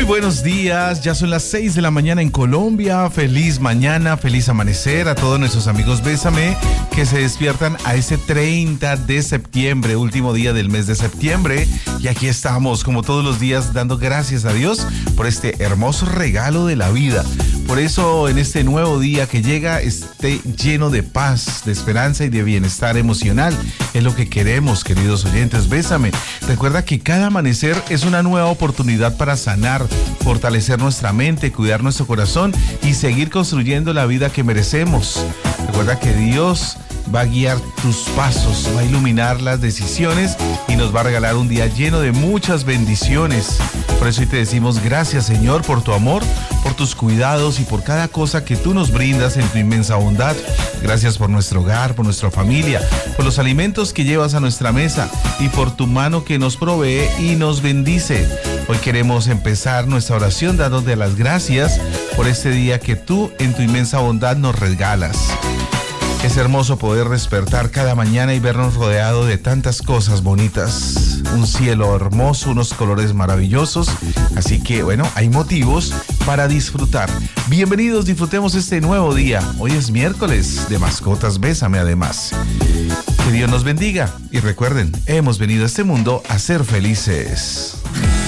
buenos días, ya son las 6 de la mañana en Colombia. Feliz mañana, feliz amanecer a todos nuestros amigos Bésame que se despiertan a ese 30 de septiembre, último día del mes de septiembre. Y aquí estamos, como todos los días, dando gracias a Dios por este hermoso regalo de la vida. Por eso en este nuevo día que llega esté lleno de paz, de esperanza y de bienestar emocional. Es lo que queremos, queridos oyentes. Bésame. Recuerda que cada amanecer es una nueva oportunidad para sanar, fortalecer nuestra mente, cuidar nuestro corazón y seguir construyendo la vida que merecemos. Recuerda que Dios va a guiar tus pasos, va a iluminar las decisiones y nos va a regalar un día lleno de muchas bendiciones. Por eso hoy te decimos gracias, Señor, por tu amor, por tus cuidados y por cada cosa que tú nos brindas en tu inmensa bondad. Gracias por nuestro hogar, por nuestra familia, por los alimentos que llevas a nuestra mesa y por tu mano que nos provee y nos bendice. Hoy queremos empezar nuestra oración dándote las gracias por este día que tú en tu inmensa bondad nos regalas. Es hermoso poder despertar cada mañana y vernos rodeados de tantas cosas bonitas. Un cielo hermoso, unos colores maravillosos. Así que, bueno, hay motivos para disfrutar. Bienvenidos, disfrutemos este nuevo día. Hoy es miércoles de Mascotas Bésame además. Que Dios nos bendiga. Y recuerden, hemos venido a este mundo a ser felices.